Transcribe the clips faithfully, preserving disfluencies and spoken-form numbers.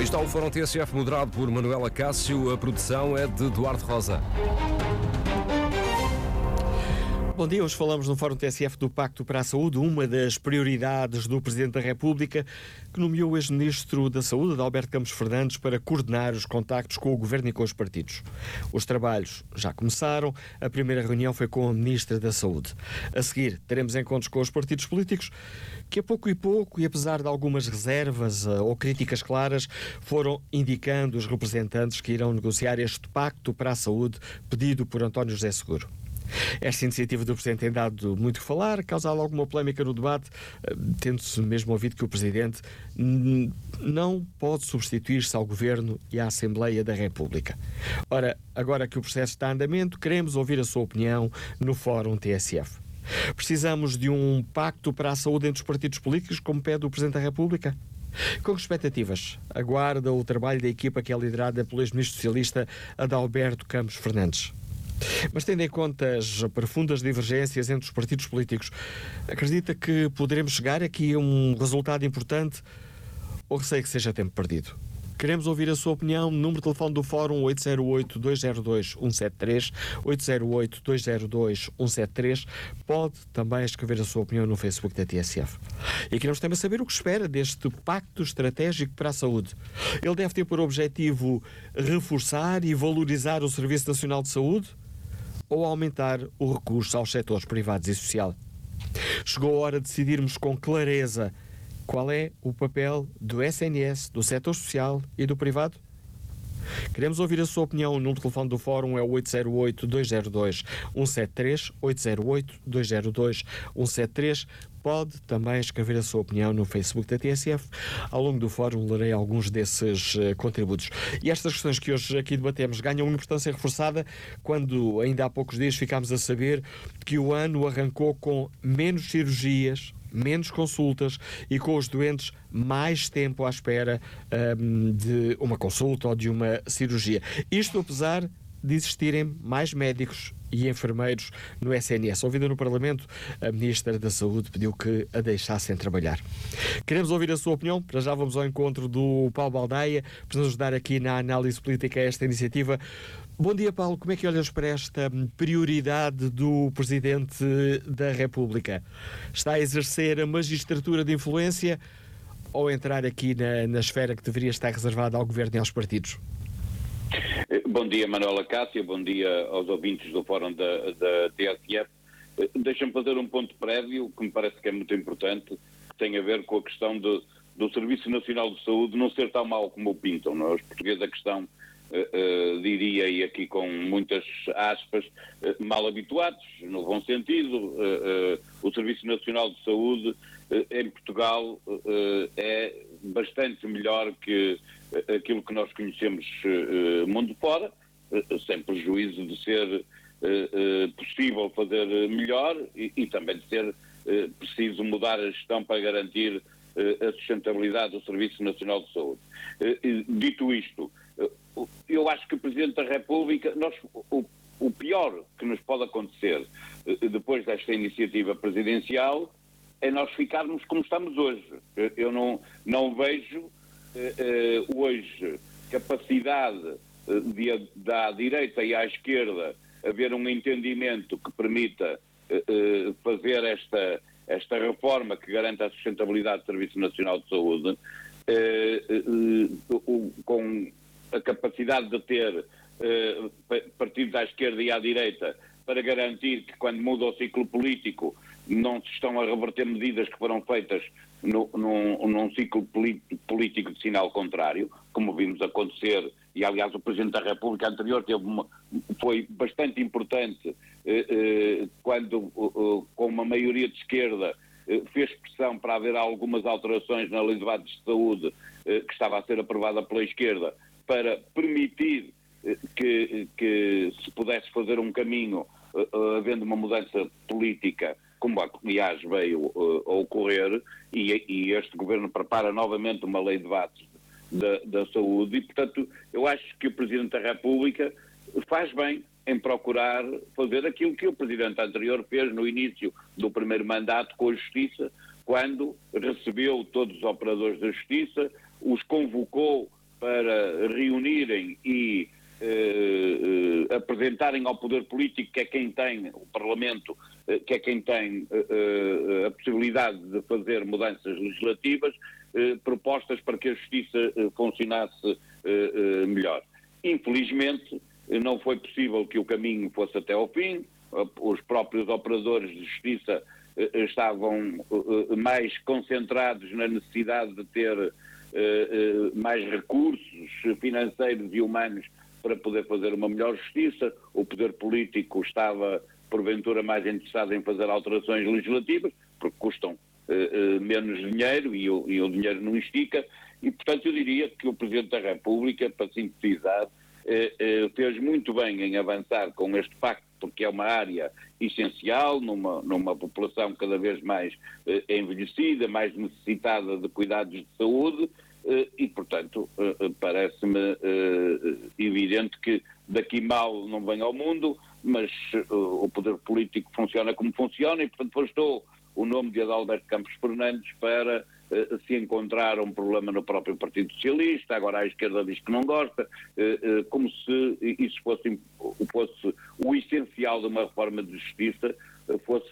Aí está o Fórum T S F, moderado por Manuela Cássio. A produção é de Eduardo Rosa. Bom dia, hoje falamos no Fórum T S F do Pacto para a Saúde, uma das prioridades do Presidente da República, que nomeou o ex-ministro da Saúde, Adalberto Campos Fernandes, para coordenar os contactos com o Governo e com os partidos. Os trabalhos já começaram, a primeira reunião foi com a Ministra da Saúde. A seguir, teremos encontros com os partidos políticos, que a pouco e pouco, e apesar de algumas reservas uh, ou críticas claras, foram indicando os representantes que irão negociar este Pacto para a Saúde, pedido por António José Seguro. Esta iniciativa do Presidente tem dado muito que falar, causado alguma polémica no debate, tendo-se mesmo ouvido que o Presidente não pode substituir-se ao Governo e à Assembleia da República. Ora, agora que o processo está em andamento, queremos ouvir a sua opinião no Fórum T S F. Precisamos de um pacto para a saúde entre os partidos políticos, como pede o Presidente da República? Com que expectativas aguarda o trabalho da equipa que é liderada pelo ex-ministro socialista Adalberto Campos Fernandes? Mas tendo em conta as profundas divergências entre os partidos políticos, acredita que poderemos chegar aqui a um resultado importante ou receia que seja tempo perdido? Queremos ouvir a sua opinião. Número de telefone do Fórum oito zero oito, dois zero dois, um sete três, oito zero oito, dois zero dois, um sete três. Pode também escrever a sua opinião no Facebook da T S F. E queremos também saber o que espera deste Pacto Estratégico para a Saúde. Ele deve ter por objetivo reforçar e valorizar o Serviço Nacional de Saúde ou aumentar o recurso aos setores privados e social? Chegou a hora de decidirmos com clareza qual é o papel do S N S, do setor social e do privado? Queremos ouvir a sua opinião. O número de telefone do Fórum é o oito zero oito, dois zero dois, um sete três, oito zero oito, dois zero dois, um sete três. Pode também escrever a sua opinião no Facebook da T S F. Ao longo do Fórum lerei alguns desses uh, contributos. E estas questões que hoje aqui debatemos ganham uma importância reforçada quando ainda há poucos dias ficámos a saber que o ano arrancou com menos cirurgias, menos consultas e com os doentes mais tempo à espera um, de uma consulta ou de uma cirurgia. Isto apesar de existirem mais médicos e enfermeiros no S N S. Ouvida no Parlamento, a Ministra da Saúde pediu que a deixassem trabalhar. Queremos ouvir a sua opinião. Para já vamos ao encontro do Paulo Baldaia, para nos ajudar aqui na análise política a esta iniciativa. Bom dia, Paulo. Como é que olhas para esta prioridade do Presidente da República? Está a exercer a magistratura de influência ou entrar aqui na, na esfera que deveria estar reservada ao Governo e aos partidos? Bom dia, Manuela Cássio, bom dia aos ouvintes do Fórum da, da T S F. Deixa-me fazer um ponto prévio que me parece que é muito importante, que tem a ver com a questão de, do Serviço Nacional de Saúde não ser tão mau como o pintam, não é? Os portugueses a questão, uh, uh, diria, e aqui com muitas aspas, uh, mal habituados, no bom sentido. Uh, uh, o Serviço Nacional de Saúde uh, em Portugal uh, é bastante melhor que aquilo que nós conhecemos uh, mundo fora, uh, sem prejuízo de ser uh, uh, possível fazer melhor e, e também de ser uh, preciso mudar a gestão para garantir uh, a sustentabilidade do Serviço Nacional de Saúde. Uh, dito isto, uh, eu acho que o Presidente da República, nós, o, o pior que nos pode acontecer uh, depois desta iniciativa presidencial é nós ficarmos como estamos hoje. Eu, eu não, não vejo Uh, uh, hoje capacidade uh, de, da direita e à esquerda haver um entendimento que permita uh, uh, fazer esta, esta reforma que garanta a sustentabilidade do Serviço Nacional de Saúde uh, uh, uh, com a capacidade de ter uh, partidos à esquerda e à direita para garantir que quando muda o ciclo político não se estão a reverter medidas que foram feitas no, num, num ciclo político de sinal contrário, como vimos acontecer, e aliás o Presidente da República anterior teve uma, foi bastante importante eh, eh, quando eh, com uma maioria de esquerda eh, fez pressão para haver algumas alterações na Lei de Bases de Saúde eh, que estava a ser aprovada pela esquerda para permitir eh, que, que se pudesse fazer um caminho eh, eh, havendo uma mudança política, como aliás veio uh, a ocorrer, e, e este Governo prepara novamente uma lei de bases da, da saúde, e portanto eu acho que o Presidente da República faz bem em procurar fazer aquilo que o Presidente anterior fez no início do primeiro mandato com a Justiça, quando recebeu todos os operadores da Justiça, os convocou para reunirem e Uh, uh, apresentarem ao poder político, que é quem tem, o Parlamento, uh, que é quem tem uh, uh, a possibilidade de fazer mudanças legislativas, uh, propostas para que a Justiça uh, funcionasse uh, uh, melhor. Infelizmente, uh, não foi possível que o caminho fosse até ao fim. Uh, os próprios operadores de Justiça uh, estavam uh, mais concentrados na necessidade de ter uh, uh, mais recursos financeiros e humanos para poder fazer uma melhor justiça. O poder político estava, porventura, mais interessado em fazer alterações legislativas, porque custam uh, uh, menos dinheiro e o, e o dinheiro não estica, e, portanto, eu diria que o Presidente da República, para sintetizar, uh, uh, fez muito bem em avançar com este pacto, porque é uma área essencial numa, numa população cada vez mais uh, envelhecida, mais necessitada de cuidados de saúde. Uh, e, portanto, uh, parece-me uh, evidente que daqui mal não vem ao mundo, mas uh, o poder político funciona como funciona e, portanto, bastou o nome de Adalberto Campos Fernandes para uh, se encontrar um problema no próprio Partido Socialista. Agora a esquerda diz que não gosta, uh, uh, como se isso fosse, fosse o essencial de uma reforma de justiça, uh, fosse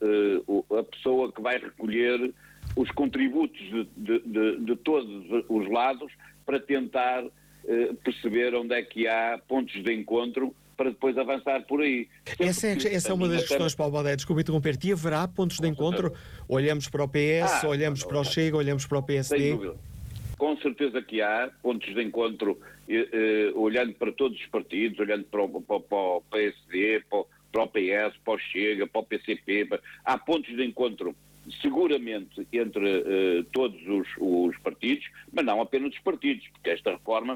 uh, a pessoa que vai recolher os contributos de, de, de, de todos os lados para tentar eh, perceber onde é que há pontos de encontro para depois avançar por aí. Essa é, essa é uma das questões, Paulo Baldé, desculpe interromper-te, e haverá pontos de encontro? Olhamos para o P S, ah, olhamos não, para o Chega, olhamos para o P S D? Sem dúvida. Com certeza que há pontos de encontro, eh, eh, olhando para todos os partidos, olhando para o, para, para o P S D, para o, para o P S, para o Chega, para o P C P, para... há pontos de encontro seguramente entre uh, todos os, os partidos, mas não apenas os partidos, porque esta reforma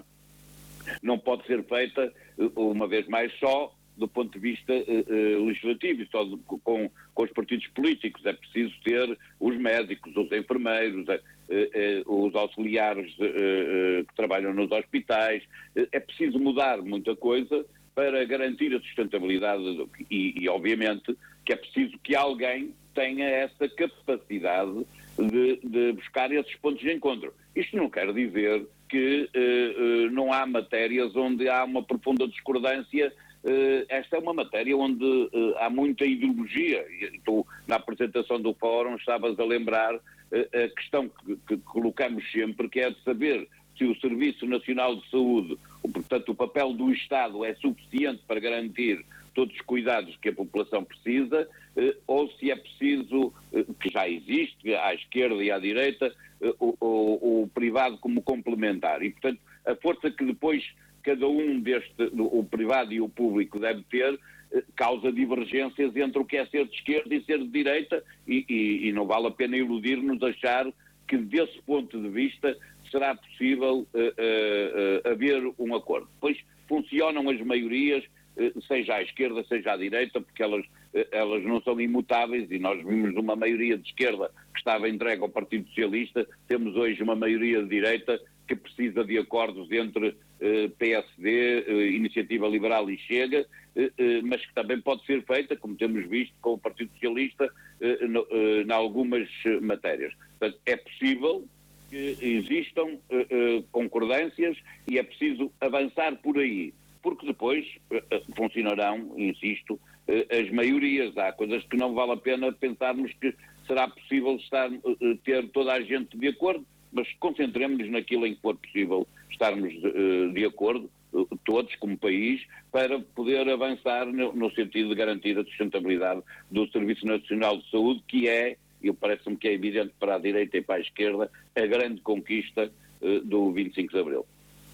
não pode ser feita, uh, uma vez mais, só do ponto de vista uh, uh, legislativo, só de, com, com os partidos políticos. É preciso ter os médicos, os enfermeiros, uh, uh, os auxiliares uh, uh, que trabalham nos hospitais. Uh, é preciso mudar muita coisa para garantir a sustentabilidade e, e, obviamente, que é preciso que alguém tenha essa capacidade de, de buscar esses pontos de encontro. Isto não quer dizer que uh, uh, não há matérias onde há uma profunda discordância. Uh, esta é uma matéria onde uh, há muita ideologia. E tu, na apresentação do fórum, estavas a lembrar uh, a questão que, que colocamos sempre, que é de saber se o Serviço Nacional de Saúde, ou, portanto, o papel do Estado é suficiente para garantir todos os cuidados que a população precisa, eh, ou se é preciso, eh, que já existe, à esquerda e à direita, eh, o, o, o privado como complementar. E, portanto, a força que depois cada um deste, o privado e o público deve ter, eh, causa divergências entre o que é ser de esquerda e ser de direita, e, e, e não vale a pena iludir-nos achar que, desse ponto de vista, será possível uh, uh, uh, haver um acordo. Depois funcionam as maiorias, uh, seja à esquerda, seja à direita, porque elas, uh, elas não são imutáveis, e nós vimos uma maioria de esquerda que estava entregue ao Partido Socialista, temos hoje uma maioria de direita que precisa de acordos entre uh, P S D, uh, Iniciativa Liberal e Chega, uh, uh, mas que também pode ser feita, como temos visto com o Partido Socialista, uh, no, uh, em algumas uh, matérias. Portanto, é possível que existam uh, uh, concordâncias e é preciso avançar por aí, porque depois uh, funcionarão, insisto, uh, as maiorias. Há coisas que não vale a pena pensarmos que será possível estar, uh, ter toda a gente de acordo, mas concentremos-nos naquilo em que for possível estarmos uh, de acordo, uh, todos como país, para poder avançar no, no sentido de garantir a sustentabilidade do Serviço Nacional de Saúde, que é, e parece-me que é evidente para a direita e para a esquerda, a grande conquista uh, do vinte e cinco de Abril.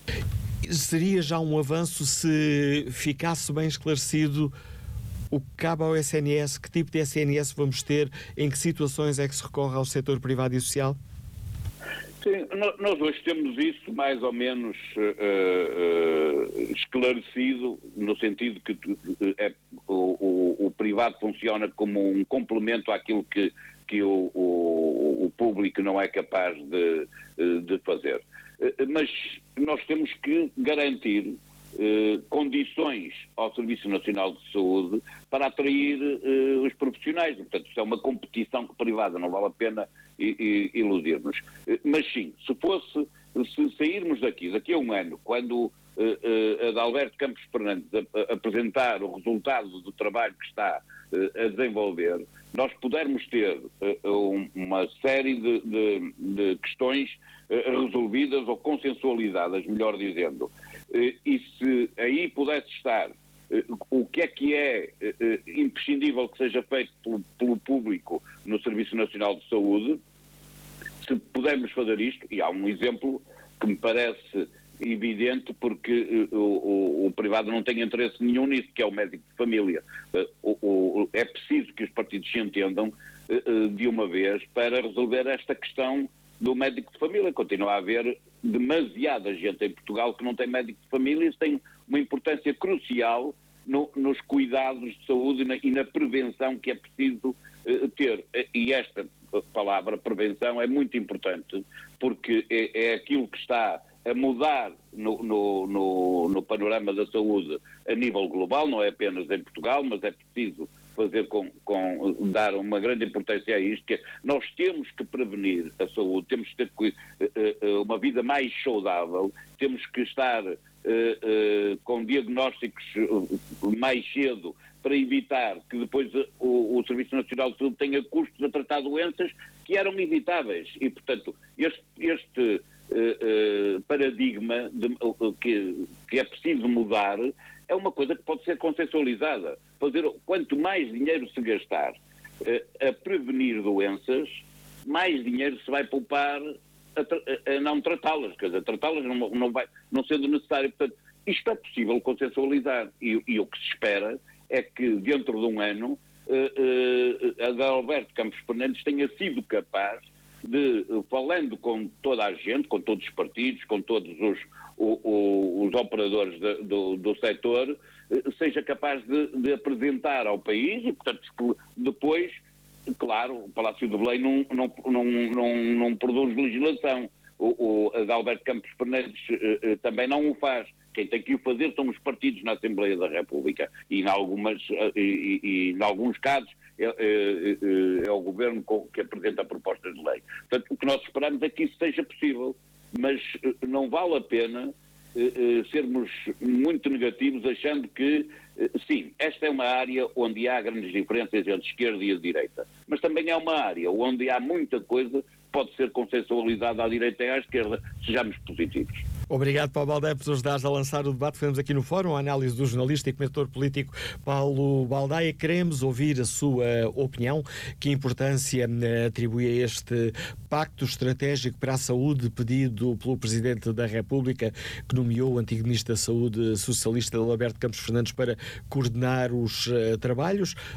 Seria já um avanço se ficasse bem esclarecido o que cabe ao S N S, que tipo de S N S vamos ter, em que situações é que se recorre ao setor privado e social? Sim, nós hoje temos isso mais ou menos uh, uh, esclarecido, no sentido que uh, é, o, o, o privado funciona como um complemento àquilo que, que o, o, o público não é capaz de, de fazer. Uh, mas nós temos que garantir uh, condições ao Serviço Nacional de Saúde para atrair uh, os profissionais. Portanto, isso é uma competição privada, não vale a pena iludir-nos. Mas sim, se fosse se sairmos daqui, daqui a um ano, quando Uh, uh, Adalberto Campos Fernandes a, a apresentar o resultado do trabalho que está uh, a desenvolver, nós pudermos ter uh, um, uma série de, de, de questões uh, resolvidas ou consensualizadas, melhor dizendo, uh, e se aí pudesse estar uh, o que é que é uh, imprescindível que seja feito pelo, pelo público no Serviço Nacional de Saúde, se pudermos fazer isto, e há um exemplo que me parece evidente, porque uh, o, o, o privado não tem interesse nenhum nisso, que é o médico de família. Uh, o, o, é preciso que os partidos se entendam uh, uh, de uma vez para resolver esta questão do médico de família. Continua a haver demasiada gente em Portugal que não tem médico de família. Isso tem uma importância crucial no, nos cuidados de saúde e na, e na prevenção que é preciso uh, ter. E esta palavra, prevenção, é muito importante, porque é, é aquilo que está a mudar no, no, no, no panorama da saúde a nível global, não é apenas em Portugal, mas é preciso fazer com, com dar uma grande importância a isto, que é, nós temos que prevenir a saúde, temos que ter uh, uma vida mais saudável, temos que estar uh, uh, com diagnósticos mais cedo para evitar que depois o, o Serviço Nacional de Saúde tenha custos a tratar doenças que eram evitáveis. E, portanto, este, este uh, uh, paradigma de, uh, que, que é preciso mudar é uma coisa que pode ser consensualizada. Fazer, quanto mais dinheiro se gastar uh, a prevenir doenças, mais dinheiro se vai poupar a, a, a não tratá-las. Quer dizer, tratá-las não, não, vai, não sendo necessário. Portanto, isto é possível consensualizar. E, e o que se espera é que dentro de um ano uh, uh, Adalberto Campos Fernandes tenha sido capaz de, uh, falando com toda a gente, com todos os partidos, com todos os, o, o, os operadores de, do, do setor, uh, seja capaz de, de apresentar ao país e, portanto, depois, claro, o Palácio de Belém não, não, não, não, não produz legislação. O, o Adalberto Campos Fernandes uh, uh, também não o faz. Quem tem que o fazer são os partidos na Assembleia da República e, em, algumas, e, e, e, em alguns casos, é, é, é o Governo que apresenta propostas de lei. Portanto, o que nós esperamos é que isso seja possível, mas não vale a pena eh, sermos muito negativos achando que, eh, sim, esta é uma área onde há grandes diferenças entre a esquerda e a direita, mas também é uma área onde há muita coisa que pode ser consensualizada à direita e à esquerda. Sejamos positivos. Obrigado, Paulo Baldaia, por nos ajudares a lançar o debate. Fizemos aqui no Fórum a análise do jornalista e comentador político Paulo Baldaia. Queremos ouvir a sua opinião. Que importância atribui a este pacto estratégico para a saúde pedido pelo Presidente da República, que nomeou o antigo Ministro da Saúde socialista Adalberto Campos Fernandes para coordenar os uh, trabalhos?